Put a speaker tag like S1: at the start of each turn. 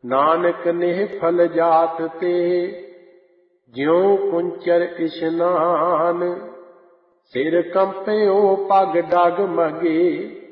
S1: ਨਾਨਕ ਨੇਹ ਫਲ ਜਾਤ ਤੇ ਜਿਉ ਕੁੰਚਰ ਇਸ਼ਨਾਨ। ਸਿਰ ਕੰਪਿਓ ਪਗ ਡਗ ਮਗੇ